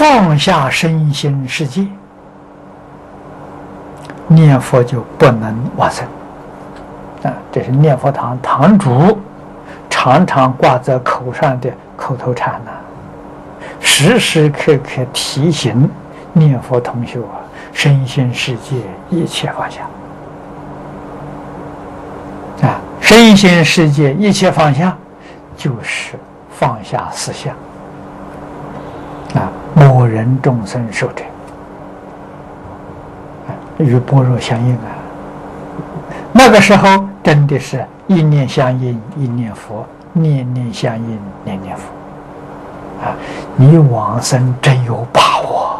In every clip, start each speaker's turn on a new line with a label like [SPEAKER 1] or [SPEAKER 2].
[SPEAKER 1] 放下身心世界，念佛就不能往生。这是念佛堂堂主常常挂在口上的口头禅呐，时时刻刻提醒念佛同学身心世界一切放下。身心世界一切放下，就是放下思想。某人众生受者，与般若相应啊。那个时候真的是一念相应一念佛，念念相应念念佛。你往生真有把握。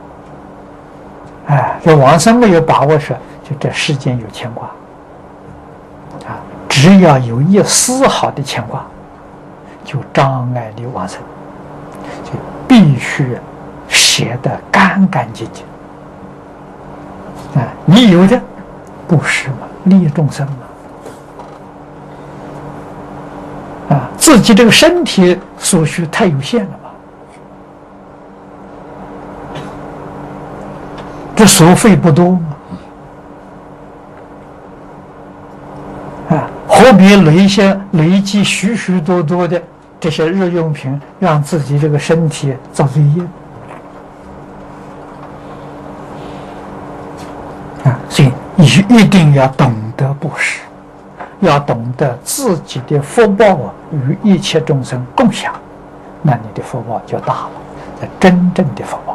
[SPEAKER 1] 这往生没有把握时，就这世间有牵挂。只要有一丝毫的牵挂，就障碍你往生，就必须写得干干净净。你有的布施嘛，利益众生嘛。自己这个身体所需太有限了嘛，这所费不多嘛。何必累积许许多多的这些日用品，让自己这个身体遭罪业？所以一定要懂得布施，要懂得自己的福报与一切众生共享，那你的福报就大了，真正的福报。